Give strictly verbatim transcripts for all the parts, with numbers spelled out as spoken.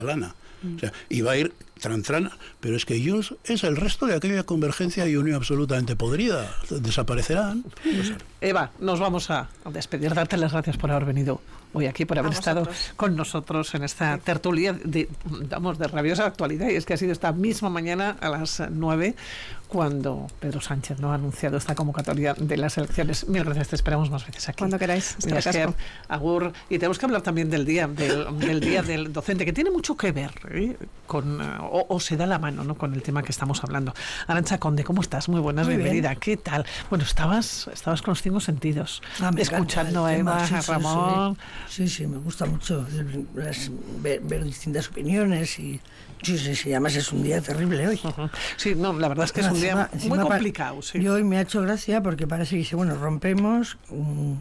catalana. O sea, y va a ir tran, tran, pero es que Junts es el resto de aquella convergencia y unión absolutamente podrida. Desaparecerán. Eva, nos vamos a despedir, darte las gracias por haber venido hoy aquí, por haber estado con nosotros en esta tertulia de, vamos, de rabiosa actualidad. Y es que ha sido esta misma mañana a las nueve cuando Pedro Sánchez no ha anunciado esta convocatoria de las elecciones. Mil gracias, te esperamos más veces aquí. Cuando queráis. Esker, agur. Y tenemos que hablar también del día del, del día del docente, que tiene mucho que ver ¿eh? con o, o se da la mano, ¿no?, con el tema que estamos hablando. Arantxa Conde, ¿cómo estás? Muy buenas, Muy bienvenida. Bien. ¿Qué tal? Bueno, estabas estabas con los cinco sentidos, ah, escuchando a Eva, sí, a Ramón. Sí, sí, me gusta mucho las, ver, ver distintas opiniones y sí, sí, sí, además es un día terrible hoy. Uh-huh. Sí, no, la verdad es que es un encima, día muy complicado. Sí. Y hoy me ha hecho gracia porque parece que dice, bueno, rompemos um,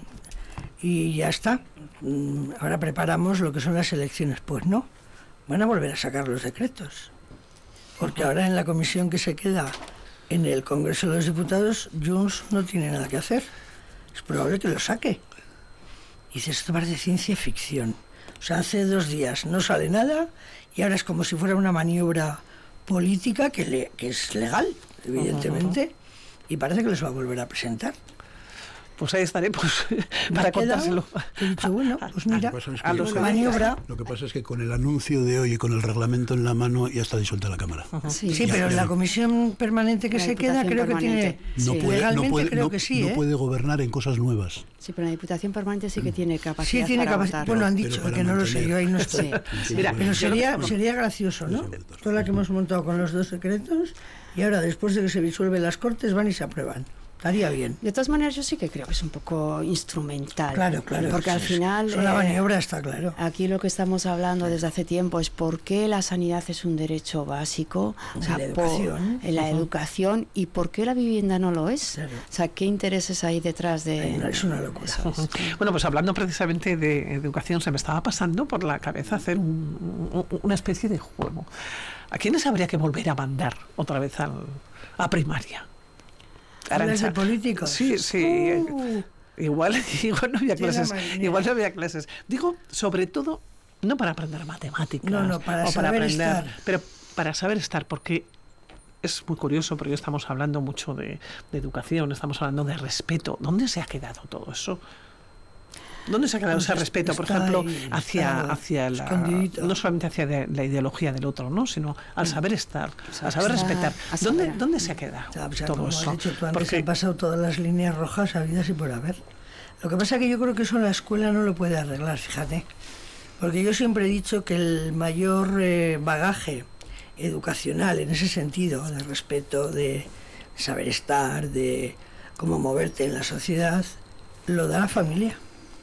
y ya está. Um, ahora preparamos lo que son las elecciones. Pues no, van a volver a sacar los decretos. Porque uh-huh. ahora en la comisión que se queda en el Congreso de los Diputados, Junts no tiene nada que hacer. Es probable que lo saque. Y dices, esto parece ciencia ficción. O sea, hace dos días no sale nada y ahora es como si fuera una maniobra política que, le, que es legal, evidentemente, uh-huh. y parece que les va a volver a presentar. Pues ahí estaré, pues, para contárselo. He dicho, bueno, pues mira, es que a los maniobra. Lo que pasa es que con el anuncio de hoy y con el reglamento en la mano ya está disuelta la Cámara. Uh-huh. Sí, sí, pero en la comisión permanente que la se queda creo permanente. que tiene... No puede, legalmente no puede, creo no, que sí, no ¿eh? puede gobernar en cosas nuevas. Sí, pero la Diputación Permanente sí que tiene capacidad Sí, tiene para capacidad. votar. Bueno, han dicho que no lo sé, yo ahí no estoy. Sí. Mira, pero sería, sería gracioso, ¿no? Toda la que hemos montado con los dos secretos y ahora después de que se disuelven las Cortes van y se aprueban. Estaría bien. De todas maneras, yo sí que creo que es un poco instrumental. Claro, claro. Porque sí, al final... Es una maniobra, eh, está claro. Aquí lo que estamos hablando desde hace tiempo es por qué la sanidad es un derecho básico. O sea, la educación. Por, en la uh-huh. educación y por qué la vivienda no lo es. Claro. O sea, ¿qué intereses hay detrás de...? Ay, no, es una locura. Uh-huh. Bueno, pues hablando precisamente de educación, se me estaba pasando por la cabeza hacer un, un, una especie de juego. ¿A quiénes habría que volver a mandar otra vez al, a primaria? ¿Hablas de políticos? Sí, sí. Uh, igual, igual no había clases. Igual no había clases. Digo, sobre todo, no para aprender matemáticas. No, no, para o saber para aprender, estar. Pero para saber estar, porque es muy curioso, porque estamos hablando mucho de, de educación, estamos hablando de respeto. ¿Dónde se ha quedado todo eso? ¿Dónde se ha quedado ese respeto, por ejemplo, ahí, hacia, claro, hacia la, no solamente hacia de, la ideología del otro, ¿no?, sino al saber estar, a saber respetar? ¿Dónde, ¿dónde se ha quedado o sea, todo como eso? Has dicho tú antes, porque se han pasado todas las líneas rojas habidas y por haber. Lo que pasa es que yo creo que eso la escuela no lo puede arreglar, fíjate. Porque yo siempre he dicho que el mayor eh, bagaje educacional en ese sentido, de respeto, de saber estar, de cómo moverte en la sociedad, lo da la familia.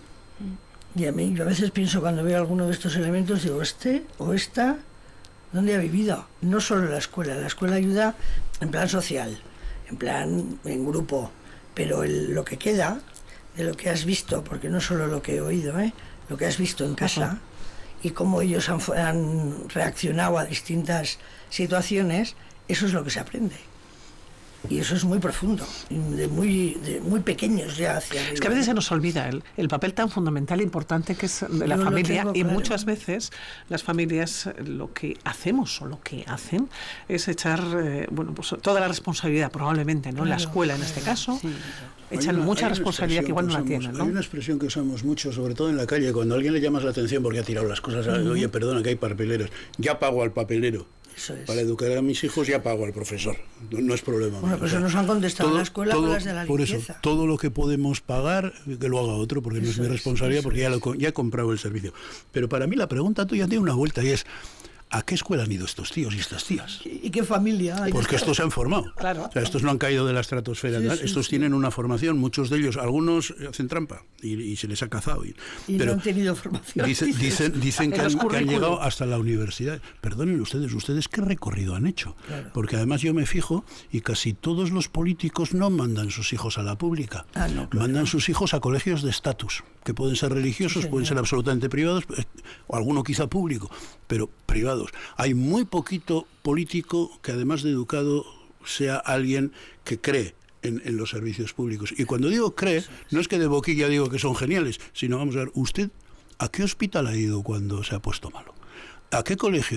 Y a mí, yo a veces pienso cuando veo alguno de estos elementos, digo, este o esta, ¿dónde ha vivido? No solo la escuela, la escuela ayuda en plan social, en plan en grupo, pero el, lo que queda de lo que has visto, porque no solo lo que he oído, ¿eh? Lo que has visto en casa, uh-huh. y cómo ellos han, han reaccionado a distintas situaciones, eso es lo que se aprende. Y eso es muy profundo, de muy, de muy pequeños ya hacia arriba. Es que a veces se nos olvida el, el papel tan fundamental e importante que es de la Yo familia, tengo, y claro. muchas veces las familias lo que hacemos o lo que hacen es echar eh, bueno, pues toda la responsabilidad, probablemente, ¿no? Claro, la escuela en este caso, sí. echan una, mucha responsabilidad que igual no usamos, la tienen, ¿no? Hay una expresión que usamos mucho, sobre todo en la calle, cuando a alguien le llamas la atención porque ha tirado las cosas, uh-huh. oye, perdona, que hay papeleros, ya pago al papelero. Eso es. Para educar a mis hijos ya pago al profesor, no, no es problema. Bueno, pues eso nos han contestado todo, en la escuela todo, con las de la por limpieza. Eso, todo lo que podemos pagar, que lo haga otro, porque eso no es mi responsabilidad, es, porque ya, lo, ya he comprado el servicio. Pero para mí la pregunta tuya tiene una vuelta y es, ¿a qué escuela han ido estos tíos y estas tías? ¿Y qué familia? Porque estos se han formado. Claro. O sea, estos no han caído de la estratosfera. Sí, sí, estos sí. tienen una formación, muchos de ellos, algunos hacen trampa y, y se les ha cazado. Y, y pero no han tenido formación. Dicen, dicen, dicen que, han, que han llegado hasta la universidad. Perdonen ustedes, ¿ustedes qué recorrido han hecho? Claro. Porque además yo me fijo y casi todos los políticos no mandan sus hijos a la pública. Ah, no, claro. Mandan sus hijos a colegios de estatus, que pueden ser religiosos, sí, pueden ser absolutamente privados, o alguno quizá público, pero privados. Hay muy poquito político que además de educado sea alguien que cree en, en los servicios públicos. Y cuando digo cree, no es que de boquilla digo que son geniales, sino vamos a ver, ¿usted a qué hospital ha ido cuando se ha puesto malo? ¿A qué colegio